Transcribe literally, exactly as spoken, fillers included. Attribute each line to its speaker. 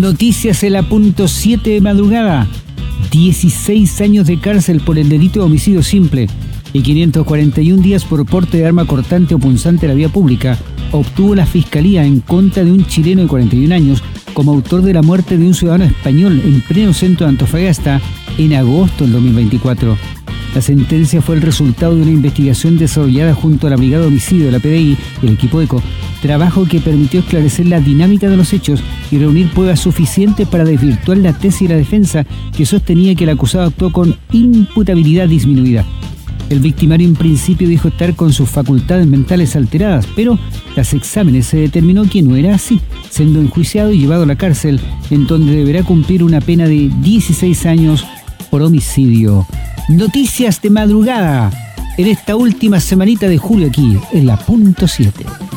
Speaker 1: Noticias en la punto siete de madrugada. dieciséis años de cárcel por el delito de homicidio simple y quinientos cuarenta y un días por porte de arma cortante o punzante a la vía pública obtuvo la Fiscalía en contra de un chileno de cuarenta y un años como autor de la muerte de un ciudadano español en pleno centro de Antofagasta en agosto del dos mil veinticuatro. La sentencia fue el resultado de una investigación desarrollada junto a la Brigada de Homicidio de la P D I y el equipo ECO, trabajo que permitió esclarecer la dinámica de los hechos y reunir pruebas suficientes para desvirtuar la tesis de la defensa que sostenía que el acusado actuó con imputabilidad disminuida. El victimario en principio dijo estar con sus facultades mentales alteradas, pero tras exámenes se determinó que no era así, siendo enjuiciado y llevado a la cárcel, en donde deberá cumplir una pena de dieciséis años por homicidio. Noticias de madrugada en esta última semanita de julio aquí en la punto siete.